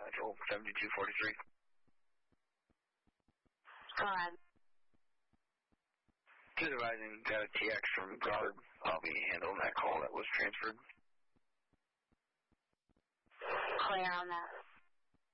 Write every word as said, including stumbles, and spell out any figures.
Control seventy-two forty-three. Go ahead. Just advising, got a T X from guard. I'll be handling that call that was transferred. Clear on that.